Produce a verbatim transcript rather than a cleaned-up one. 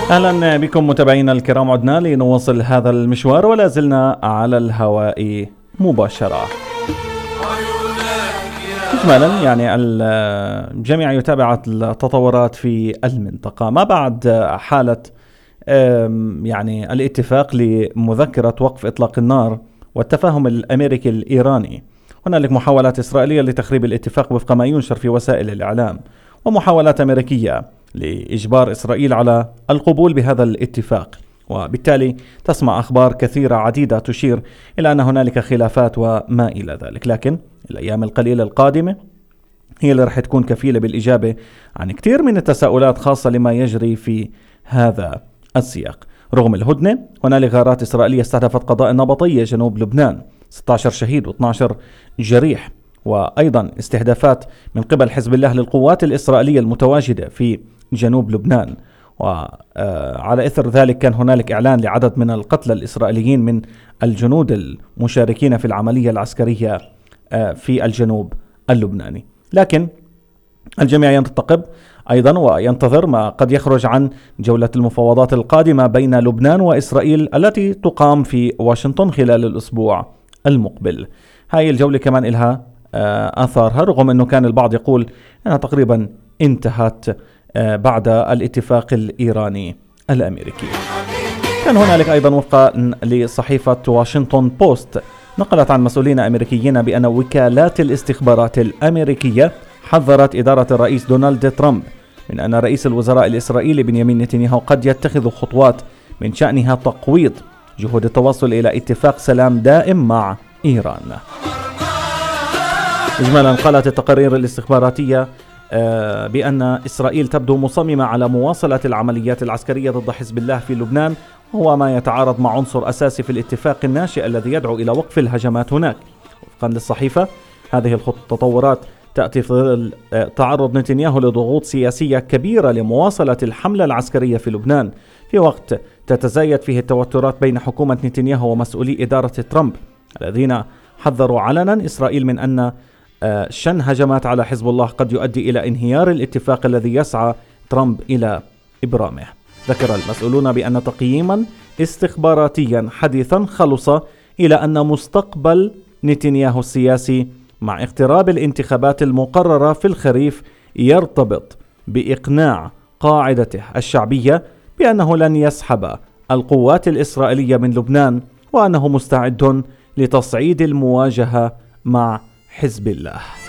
أهلا بكم متابعينا الكرام، عدنا لنواصل هذا المشوار ولا زلنا على الهواء مباشرة. إجمالا يعني الجميع يتابع التطورات في المنطقة ما بعد حالة يعني الاتفاق لمذكرة وقف إطلاق النار والتفاهم الأمريكي الإيراني. هنالك محاولات إسرائيلية لتخريب الاتفاق وفق ما ينشر في وسائل الإعلام، ومحاولات أمريكية لإجبار إسرائيل على القبول بهذا الاتفاق، وبالتالي تسمع أخبار كثيرة عديدة تشير إلى أن هنالك خلافات وما إلى ذلك. لكن الأيام القليلة القادمة هي اللي رح تكون كفيلة بالإجابة عن كثير من التساؤلات خاصة لما يجري في هذا السياق. رغم الهدنة هنالك غارات إسرائيلية استهدفت قضاء النبطية جنوب لبنان، ستة عشر شهيد واثني عشر جريح، وأيضا استهدافات من قبل حزب الله للقوات الإسرائيلية المتواجدة في جنوب لبنان. وعلى إثر ذلك كان هنالك إعلان لعدد من القتلى الإسرائيليين من الجنود المشاركين في العملية العسكرية في الجنوب اللبناني. لكن الجميع ينتقب أيضا وينتظر ما قد يخرج عن جولة المفاوضات القادمة بين لبنان وإسرائيل التي تقام في واشنطن خلال الأسبوع المقبل. هاي الجولة كمان إلها آثارها، رغم أنه كان البعض يقول أنها تقريبا انتهت بعد الاتفاق الإيراني الأمريكي. كان هنالك أيضا وفقا لصحيفة واشنطن بوست نقلت عن مسؤولين أمريكيين بأن وكالات الاستخبارات الأمريكية حذرت إدارة الرئيس دونالد ترامب من أن رئيس الوزراء الإسرائيلي بنيامين نتنياهو قد يتخذ خطوات من شأنها تقويض جهود التوصل إلى اتفاق سلام دائم مع إيران. إجمالا قالت التقارير الاستخباراتية بأن إسرائيل تبدو مصممة على مواصلة العمليات العسكرية ضد حزب الله في لبنان، وهو ما يتعارض مع عنصر أساسي في الاتفاق الناشئ الذي يدعو إلى وقف الهجمات هناك. وفقا للصحيفة هذه التطورات تأتي في ظل تعرض نتنياهو لضغوط سياسية كبيرة لمواصلة الحملة العسكرية في لبنان، في وقت تتزايد فيه التوترات بين حكومة نتنياهو ومسؤولي إدارة ترامب الذين حذروا علنا إسرائيل من أن شن هجمات على حزب الله قد يؤدي إلى انهيار الاتفاق الذي يسعى ترامب إلى إبرامه. ذكر المسؤولون بأن تقييما استخباراتيا حديثا خلص إلى أن مستقبل نتنياهو السياسي مع اقتراب الانتخابات المقررة في الخريف يرتبط بإقناع قاعدته الشعبية بأنه لن يسحب القوات الإسرائيلية من لبنان، وأنه مستعد لتصعيد المواجهة مع حزب الله.